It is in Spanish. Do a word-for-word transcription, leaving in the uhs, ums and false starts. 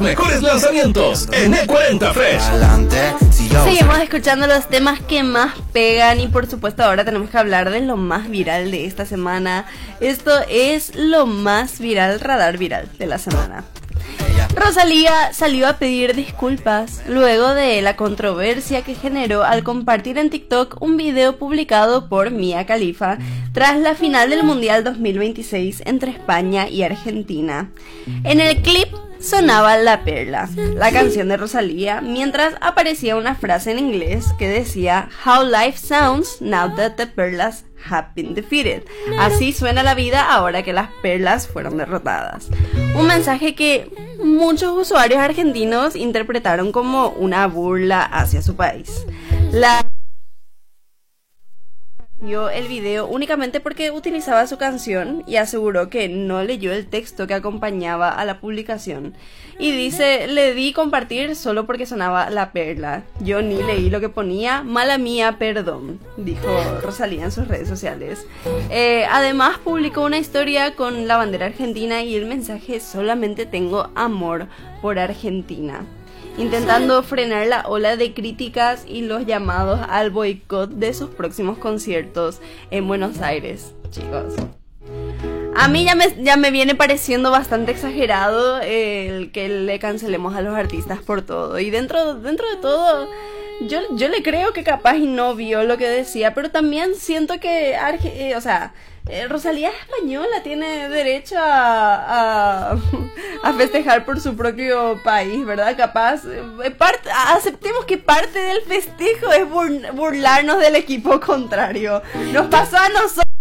mejores lanzamientos en E cuarenta Fresh. Seguimos escuchando los temas que más pegan y por supuesto ahora tenemos que hablar de lo más viral de esta semana. Esto es lo más viral, radar viral de la semana. Rosalía salió a pedir disculpas luego de la controversia que generó al compartir en TikTok un video publicado por Mia Khalifa tras la final del Mundial dos mil veintiséis entre España y Argentina. En el clip sonaba La Perla, la canción de Rosalía, mientras aparecía una frase en inglés que decía How life sounds now that the perlas have been defeated. Así suena la vida ahora que las perlas fueron derrotadas. Un mensaje que muchos usuarios argentinos interpretaron como una burla hacia su país. La vio el video únicamente porque utilizaba su canción y aseguró que no leyó el texto que acompañaba a la publicación. Y dice, le di compartir solo porque sonaba La Perla. Yo ni leí lo que ponía, mala mía, perdón, dijo Rosalía en sus redes sociales. Eh, además publicó una historia con la bandera argentina y el mensaje solamente tengo amor por Argentina, intentando frenar la ola de críticas y los llamados al boicot de sus próximos conciertos en Buenos Aires, chicos. A mí ya me, ya me viene pareciendo bastante exagerado el que le cancelemos a los artistas por todo. Y dentro, dentro de todo, yo, yo le creo que capaz y no vio lo que decía, pero también siento que, Arge- eh, o sea... Eh, Rosalía es española, tiene derecho a, a, a festejar por su propio país, ¿verdad? Capaz, eh, parte, aceptemos que parte del festejo es bur, burlarnos del equipo contrario. Nos pasó a nosotros